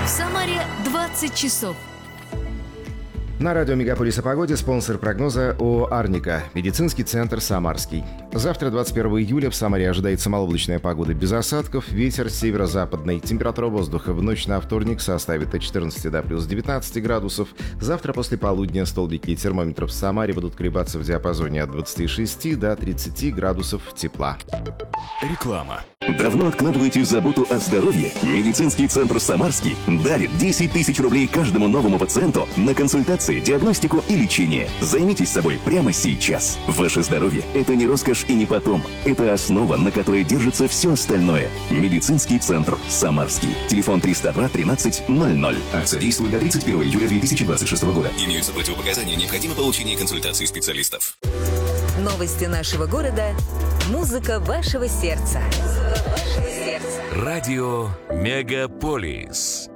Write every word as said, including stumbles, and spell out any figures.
В Самаре двадцать часов. На радио «Мегаполис» о погоде спонсор прогноза ООО «Арника». Медицинский центр «Самарский». Завтра, двадцать первого июля, в Самаре ожидается малооблачная погода без осадков. Ветер северо-западный. Температура воздуха в ночь на вторник составит от четырнадцати до плюс девятнадцати градусов. Завтра после полудня столбики термометров в Самаре будут колебаться в диапазоне от двадцати шести до тридцати градусов тепла. Реклама. Давно откладываете заботу о здоровье? Медицинский центр «Самарский» дарит десять тысяч рублей каждому новому пациенту на консультации, диагностику и лечение. Займитесь собой прямо сейчас. Ваше здоровье – это не роскошь и не потом. Это основа, на которой держится все остальное. Медицинский центр «Самарский». Телефон триста два тринадцать ноль ноль. Акция действует до тридцать первого июля две тысячи двадцать шестого года. Имеются противопоказания, необходимо получение консультации специалистов. Новости нашего города. Музыка вашего сердца. Радио «Мегаполис».